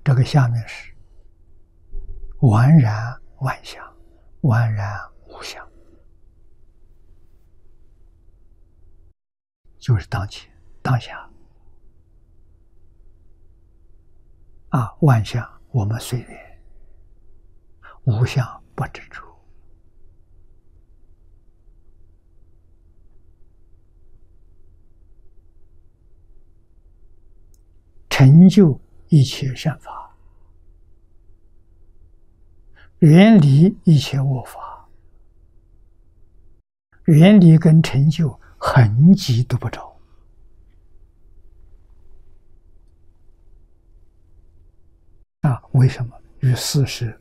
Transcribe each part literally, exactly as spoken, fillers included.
这个下面是完然万象，完然无相，就是当前当下啊，万象我们随缘，无相不执着。成就一切善法，远离一切恶法，远离跟成就痕迹都不着。啊，为什么？与事实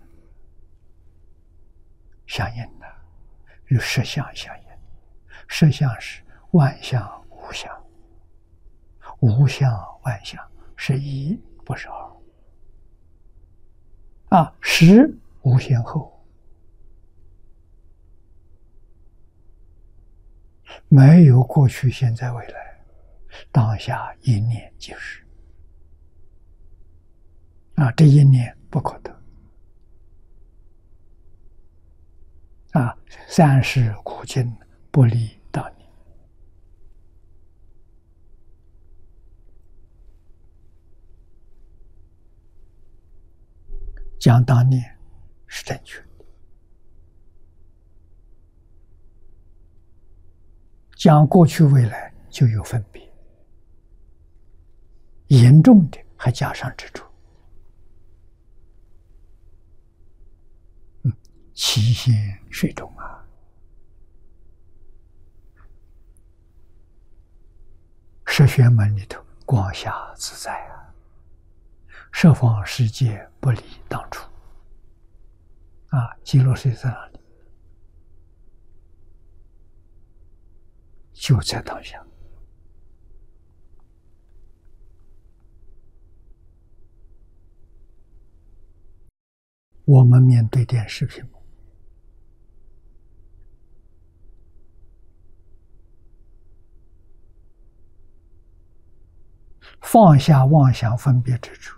相应的，与实相相应。实相是万象无相，无相万象是一，不是二。啊，实无先后，没有过去、现在、未来，当下一念即是。啊，这一念不可得。啊，三世古今不离当年。讲当年是正确的，讲过去未来就有分别，严重的还加上执着。嗯，七仙水中啊，十玄门里头光下自在啊，十方世界不离当初啊，极乐世界在哪里？就在当下。我们面对电视屏幕，放下妄想分别之处，